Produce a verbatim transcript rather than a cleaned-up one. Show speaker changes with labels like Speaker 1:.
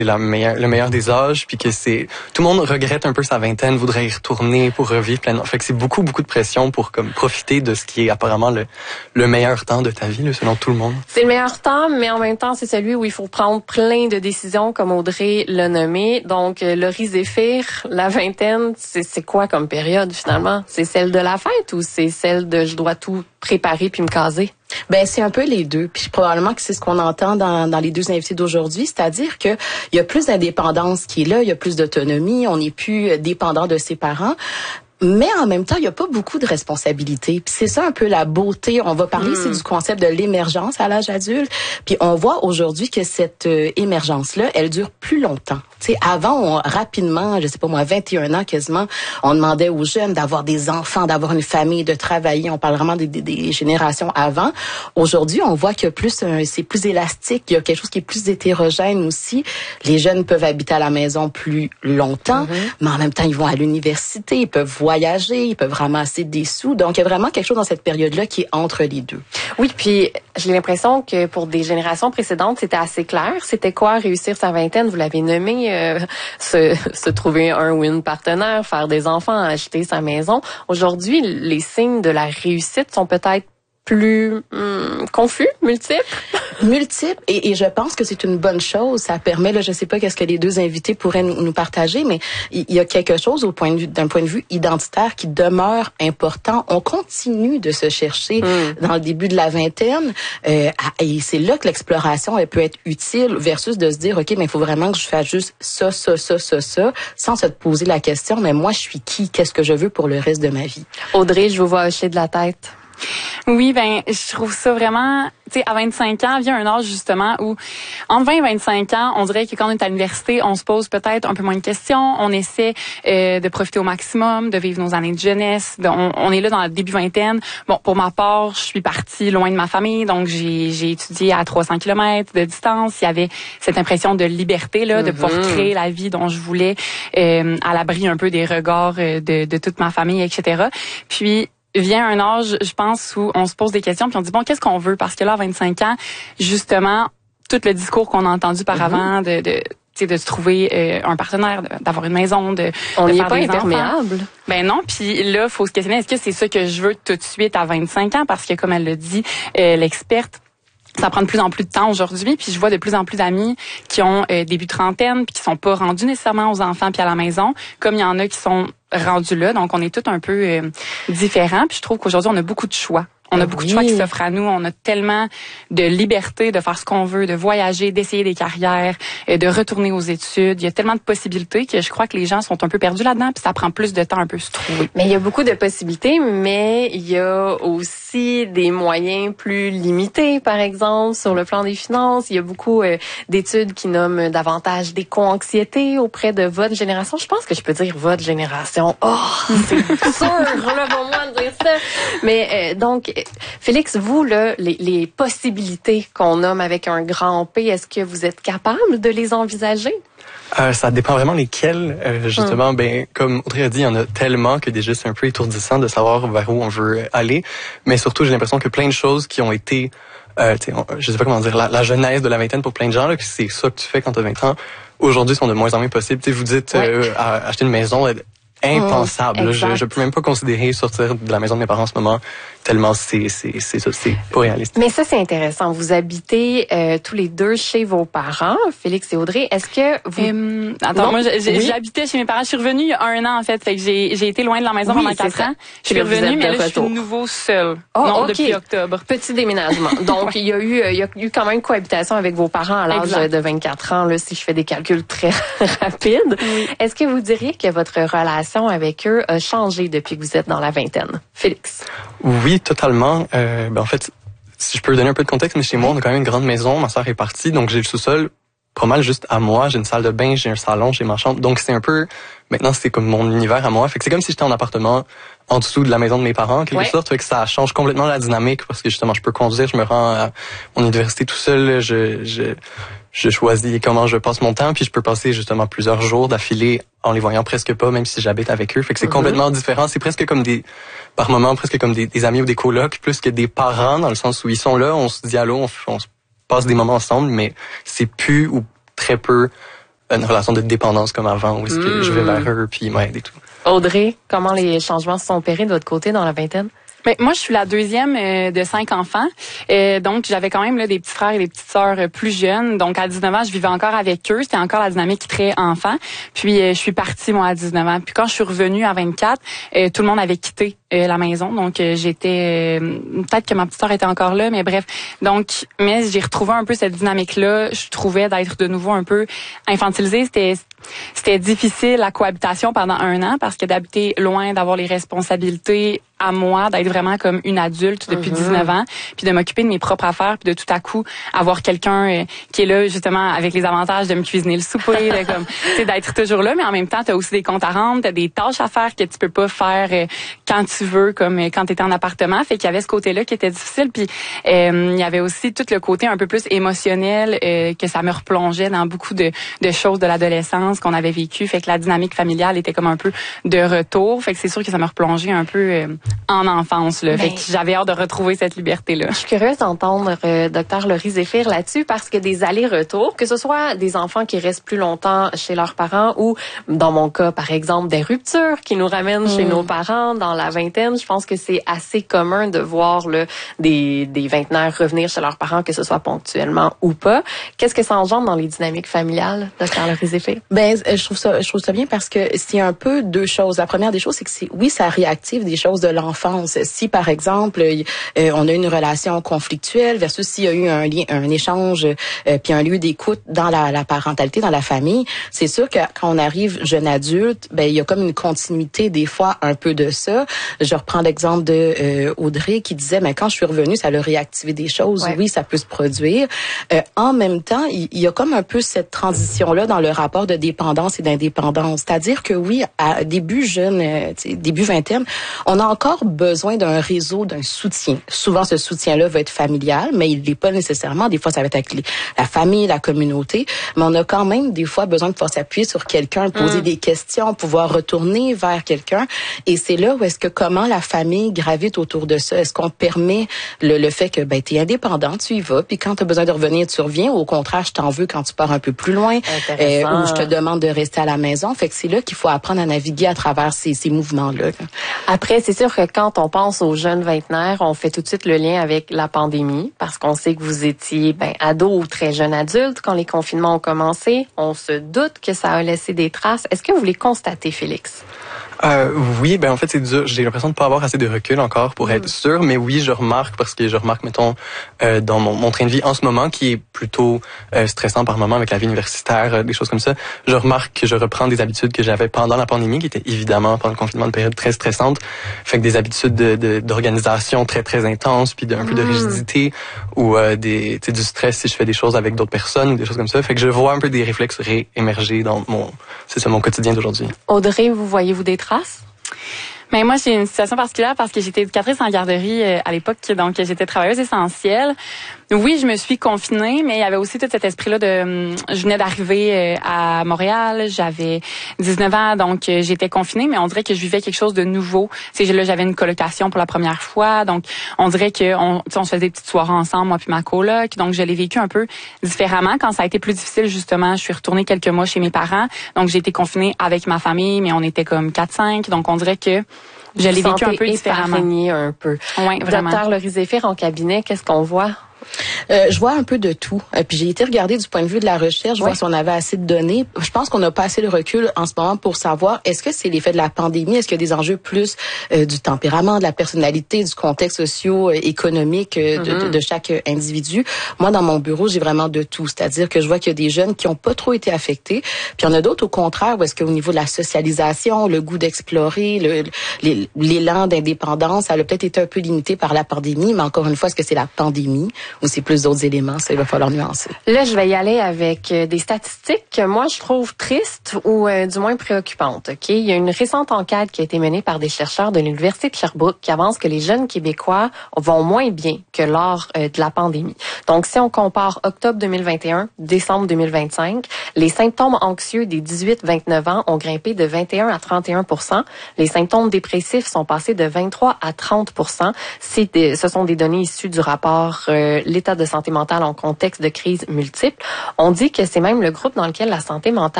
Speaker 1: la meilleure, le meilleur des âges, puis que c'est tout le monde regrette un peu sa vingtaine, voudrait y retourner pour revivre pleinement. Fait que c'est beaucoup beaucoup de pression pour comme profiter de ce qui est apparemment le, le meilleur temps de ta vie là, selon tout le monde.
Speaker 2: C'est le meilleur temps, mais en même temps c'est celui où il faut prendre plein de décisions, comme Audrey l'a nommé. Donc Laurie Zéphir, la vingtaine, c'est c'est quoi comme période finalement? C'est celle de la fête ou c'est celle de je dois tout préparer puis me caser?
Speaker 3: Ben c'est un peu les deux, puis probablement que c'est ce qu'on entend dans, dans les deux invités d'aujourd'hui, c'est-à-dire que il y a plus d'indépendance qui est là, il y a plus d'autonomie, on n'est plus dépendant de ses parents. Mais en même temps, il n'y a pas beaucoup de responsabilités. Puis c'est ça un peu la beauté. On va parler ici mmh. du concept de l'émergence à l'âge adulte. Puis on voit aujourd'hui que cette euh, émergence-là, elle dure plus longtemps. Tu sais, avant, on, rapidement, je sais pas moi, vingt et un ans quasiment, on demandait aux jeunes d'avoir des enfants, d'avoir une famille, de travailler. On parle vraiment des, des, des générations avant. Aujourd'hui, on voit que plus euh, c'est plus élastique. Il y a quelque chose qui est plus hétérogène aussi. Les jeunes peuvent habiter à la maison plus longtemps, mmh. mais en même temps, ils vont à l'université, ils peuvent voir voyager, ils peuvent ramasser des sous. Donc, il y a vraiment quelque chose dans cette période-là qui est entre les deux.
Speaker 2: Oui, puis j'ai l'impression que pour des générations précédentes, c'était assez clair. C'était quoi réussir sa vingtaine? Vous l'avez nommé, euh, se, se trouver un ou une partenaire, faire des enfants, acheter sa maison. Aujourd'hui, les signes de la réussite sont peut-être plus hum, confus, multiples?
Speaker 3: Multiples, et, et je pense que c'est une bonne chose. Ça permet, là, je sais pas qu'est-ce que les deux invités pourraient nous, nous partager, mais il y, y a quelque chose au point de vue, d'un point de vue identitaire qui demeure important. On continue de se chercher mm. dans le début de la vingtaine, euh, et c'est là que l'exploration, elle peut être utile versus de se dire, OK, mais il faut vraiment que je fasse juste ça, ça, ça, ça, ça, sans se poser la question, mais moi, je suis qui? Qu'est-ce que je veux pour le reste de ma vie?
Speaker 2: Audrey, je vous vois hocher de la tête.
Speaker 4: Oui, ben je trouve ça vraiment, tu sais, à vingt-cinq ans, vient un âge justement où, entre vingt et vingt-cinq ans, on dirait que quand on est à l'université, on se pose peut-être un peu moins de questions, on essaie euh, de profiter au maximum, de vivre nos années de jeunesse, de, on, on est là dans le début vingtaine. Bon, pour ma part, je suis partie loin de ma famille, donc j'ai, j'ai étudié à trois cents kilomètres de distance. Il y avait cette impression de liberté, là, mm-hmm. de pouvoir créer la vie dont je voulais, euh, à l'abri un peu des regards de, de toute ma famille, et cetera. Puis, vient un âge, je pense, où on se pose des questions puis on dit bon, qu'est-ce qu'on veut? Parce que là, à vingt-cinq ans, justement, tout le discours qu'on a entendu par mm-hmm. avant de, de tu sais, de se trouver euh, un partenaire, de, d'avoir une maison, de
Speaker 2: on
Speaker 4: de
Speaker 2: n'est
Speaker 4: faire
Speaker 2: pas
Speaker 4: des
Speaker 2: imperméable.
Speaker 4: Enfants. Ben non, puis là, faut se questionner, est-ce que c'est ça que je veux tout de suite à vingt-cinq ans? Parce que comme elle le dit, euh, l'experte, ça prend de plus en plus de temps aujourd'hui, puis je vois de plus en plus d'amis qui ont euh, début trentaine puis qui sont pas rendus nécessairement aux enfants puis à la maison, comme il y en a qui sont rendus là. Donc on est tous un peu euh, différents, puis je trouve qu'aujourd'hui on a beaucoup de choix. On a beaucoup oui. de choix qui s'offrent à nous. On a tellement de liberté de faire ce qu'on veut, de voyager, d'essayer des carrières, de retourner aux études. Il y a tellement de possibilités que je crois que les gens sont un peu perdus là-dedans, puis ça prend plus de temps un peu se trouver.
Speaker 2: Mais il y a beaucoup de possibilités, mais il y a aussi des moyens plus limités, par exemple, sur le plan des finances. Il y a beaucoup euh, d'études qui nomment davantage d'éco-anxiété auprès de votre génération. Je pense que je peux dire votre génération. Oh, c'est sûr, là, pour moi, de dire ça. Mais euh, donc, Félix, vous, là, les, les possibilités qu'on nomme avec un grand P, est-ce que vous êtes capable de les envisager?
Speaker 1: Euh, ça dépend vraiment lesquels. Euh, justement, hum. ben comme Audrey a dit, il y en a tellement que déjà c'est un peu étourdissant de savoir vers où on veut aller. Mais surtout, j'ai l'impression que plein de choses qui ont été, euh, on, je sais pas comment dire, la, la genèse de la vingtaine pour plein de gens, là, que c'est ça que tu fais quand tu as vingt ans, aujourd'hui sont de moins en moins possibles. T'sais, vous dites ouais. euh, à, acheter une maison, impensable. Mmh, je, je peux même pas considérer sortir de la maison de mes parents en ce moment, tellement c'est c'est c'est ça, c'est pas réaliste.
Speaker 2: Mais ça c'est intéressant. Vous habitez euh, tous les deux chez vos parents, Félix et Audrey. Est-ce que vous
Speaker 4: euh, attends, non? moi j'ai, oui? j'habitais chez mes parents. Je suis revenue il y a un an en fait, fait que j'ai j'ai été loin de la maison oui, pendant quatre ans. Je suis revenue, mais là je suis de nouveau seule.
Speaker 2: Oh,
Speaker 4: non,
Speaker 2: okay.
Speaker 4: depuis octobre.
Speaker 2: Petit déménagement. Donc il y a eu il y a eu quand même cohabitation avec vos parents à l'âge exact. de vingt-quatre ans là, si je fais des calculs très rapides. Oui. Est-ce que vous diriez que votre relation avec eux a changé depuis que vous êtes dans la vingtaine, Félix?
Speaker 1: Oui, totalement. Euh, ben en fait, si je peux donner un peu de contexte, mais chez moi, on a quand même une grande maison. Ma sœur est partie, donc j'ai le sous-sol pas mal juste à moi. J'ai une salle de bain, j'ai un salon, j'ai ma chambre. Donc c'est un peu, maintenant c'est comme mon univers à moi. Fait que c'est comme si j'étais en appartement en dessous de la maison de mes parents, en quelque ouais. sorte. Fait que ça change complètement la dynamique parce que justement, je peux conduire, je me rends à mon université tout seul. Je, je, je choisis comment je passe mon temps, puis je peux passer justement plusieurs jours d'affilée en les voyant presque pas, même si j'habite avec eux. Fait que c'est mm-hmm. complètement différent. C'est presque comme des, par moments, presque comme des, des amis ou des colocs, plus que des parents, dans le sens où ils sont là, on se dit allô, on, on se passe des moments ensemble, mais c'est plus ou très peu une relation de dépendance comme avant, où est-ce que
Speaker 2: mmh.
Speaker 1: je vais vers eux, puis ils m'aident et tout.
Speaker 2: Audrey, comment les changements se sont opérés de votre côté dans la vingtaine?
Speaker 4: Ben, moi, je suis la deuxième euh, de cinq enfants. Euh, donc, j'avais quand même là, des petits frères et des petites sœurs euh, plus jeunes. Donc, à dix-neuf ans, je vivais encore avec eux. C'était encore la dynamique très enfant. Puis, euh, je suis partie, moi, à dix-neuf ans. Puis, quand je suis revenue à vingt-quatre, euh, tout le monde avait quitté euh, la maison. Donc, euh, j'étais... Euh, peut-être que ma petite sœur était encore là, mais bref. Donc, mais j'ai retrouvé un peu cette dynamique-là. Je trouvais d'être de nouveau un peu infantilisée. C'était... C'était difficile la cohabitation pendant un an parce que d'habiter loin, d'avoir les responsabilités à moi, d'être vraiment comme une adulte depuis mm-hmm. dix-neuf ans, puis de m'occuper de mes propres affaires, puis de tout à coup avoir quelqu'un euh, qui est là justement avec les avantages de me cuisiner le souper, de comme, tu sais, d'être toujours là, mais en même temps, t'as aussi des comptes à rendre, t'as des tâches à faire que tu peux pas faire euh, quand tu veux, comme euh, quand t'étais en appartement. Fait qu'il y avait ce côté-là qui était difficile, puis euh, il y avait aussi tout le côté un peu plus émotionnel euh, que ça me replongeait dans beaucoup de, de choses de l'adolescence qu'on avait vécu, fait que la dynamique familiale était comme un peu de retour, fait que c'est sûr que ça m'a replongé un peu euh, en enfance là, ben, fait que j'avais hâte de retrouver cette liberté là.
Speaker 2: Je suis curieuse d'entendre euh, docteur Laurie Zéphir là-dessus parce que des allers-retours, que ce soit des enfants qui restent plus longtemps chez leurs parents ou dans mon cas par exemple des ruptures qui nous ramènent mmh. chez nos parents dans la vingtaine, je pense que c'est assez commun de voir là, des des vingtenaires revenir chez leurs parents, que ce soit ponctuellement ou pas. Qu'est-ce que ça engendre dans les dynamiques familiales, docteur Laurie Zéphir?
Speaker 3: Ben je trouve ça je trouve ça bien parce que c'est un peu deux choses. La première des choses, c'est que c'est oui, ça réactive des choses de l'enfance. Si par exemple, euh, on a une relation conflictuelle versus s'il y a eu un lien un échange euh, puis un lieu d'écoute dans la, la parentalité, dans la famille, c'est sûr que quand on arrive jeune adulte, ben il y a comme une continuité des fois un peu de ça. Je reprends l'exemple de euh, Audrey qui disait mais quand je suis revenue, ça a réactivé des choses. Ouais. Oui, ça peut se produire. Euh, en même temps, il, il y a comme un peu cette transition là dans le rapport de dépendance et d'indépendance. C'est-à-dire que oui, à début jeune, euh, début vingtaine, on a encore besoin d'un réseau, d'un soutien. Souvent, ce soutien-là va être familial, mais il l'est pas nécessairement. Des fois, ça va être avec les, la famille, la communauté. Mais on a quand même des fois besoin de pouvoir s'appuyer sur quelqu'un, poser mmh. des questions, pouvoir retourner vers quelqu'un. Et c'est là où est-ce que comment la famille gravite autour de ça. Est-ce qu'on permet le, le fait que ben t'es indépendant, tu y vas, puis quand tu as besoin de revenir, tu reviens. Ou au contraire, je t'en veux quand tu pars un peu plus loin, euh, ou je te demande de rester à la maison. Fait que c'est là qu'il faut apprendre à naviguer à travers ces, ces mouvements-là.
Speaker 2: Après, c'est sûr que quand on pense aux jeunes vingtenaires, on fait tout de suite le lien avec la pandémie parce qu'on sait que vous étiez ben, ado ou très jeune adulte quand les confinements ont commencé. On se doute que ça a laissé des traces. Est-ce que vous les constatez, Félix?
Speaker 1: Euh, oui, ben en fait c'est dur. J'ai l'impression de pas avoir assez de recul encore pour mmh. être sûr, mais oui, je remarque parce que je remarque, mettons, euh, dans mon, mon train de vie en ce moment qui est plutôt euh, stressant par moment avec la vie universitaire, euh, des choses comme ça. Je remarque que je reprends des habitudes que j'avais pendant la pandémie, qui étaient évidemment pendant le confinement une période très stressante. Fait que des habitudes de, de, d'organisation très très intenses, puis d'un mmh. peu de rigidité ou euh, des, tu sais, du stress si je fais des choses avec d'autres personnes ou des choses comme ça. Fait que je vois un peu des réflexes réémerger dans mon, c'est ça mon quotidien d'aujourd'hui.
Speaker 2: Audrey, vous voyez-vous des traces?
Speaker 4: Mais moi, j'ai une situation particulière parce que j'étais éducatrice en garderie euh, à l'époque, donc j'étais travailleuse essentielle. Oui, je me suis confinée, mais il y avait aussi tout cet esprit-là de... Je venais d'arriver euh, à Montréal, j'avais dix-neuf ans, donc euh, j'étais confinée, mais on dirait que je vivais quelque chose de nouveau. Tu sais, là, j'avais une colocation pour la première fois, donc on dirait que on, on se faisait des petites soirées ensemble, moi puis ma coloc, donc je l'ai vécu un peu différemment. Quand ça a été plus difficile, justement, je suis retournée quelques mois chez mes parents, donc j'ai été confinée avec ma famille, mais on était comme quatre cinq, donc on dirait que je l'ai vécu un peu différemment.
Speaker 2: un peu.
Speaker 4: Oui, vraiment.
Speaker 2: Docteur Laurie Zéphir, en cabinet, qu'est-ce qu'on voit?
Speaker 3: Euh, je vois un peu de tout. Euh, puis j'ai été regarder du point de vue de la recherche, ouais. voir si on avait assez de données. Je pense qu'on n'a pas assez de recul en ce moment pour savoir est-ce que c'est l'effet de la pandémie, est-ce qu'il y a des enjeux plus euh, du tempérament, de la personnalité, du contexte socio-économique euh, mm-hmm. de, de, de chaque individu. Moi, dans mon bureau, j'ai vraiment de tout. C'est-à-dire que je vois qu'il y a des jeunes qui n'ont pas trop été affectés. Puis il y en a d'autres, au contraire, où est-ce qu'au niveau de la socialisation, le goût d'explorer, le, l'élan d'indépendance, ça a peut-être été un peu limité par la pandémie. Mais encore une fois, est-ce que c'est la pandémie ou c'est plus d'autres éléments? Ça, il va falloir nuancer.
Speaker 2: Là, je vais y aller avec des statistiques que moi, je trouve tristes ou euh, du moins préoccupantes. Ok, il y a une récente enquête qui a été menée par des chercheurs de l'Université de Sherbrooke qui avance que les jeunes Québécois vont moins bien que lors euh, de la pandémie. Donc, si on compare octobre deux mille vingt et un, décembre deux mille vingt-cinq, les symptômes anxieux des dix-huit à vingt-neuf ans ont grimpé de vingt et un à trente et un pour cent. Les symptômes dépressifs sont passés de vingt-trois à trente pour cent. C'est des, ce sont des données issues du rapport euh, l'état de santé mentale en contexte de crise multiple. On dit que c'est même le groupe dans lequel la santé mentale